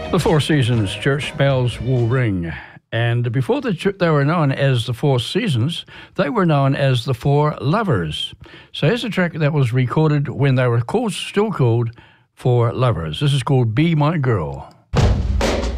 The Four Seasons church bells will ring. And before they were known as the Four Seasons, they were known as the Four Lovers. So here's a track that was recorded when they were still called Four Lovers. This is called Be My Girl.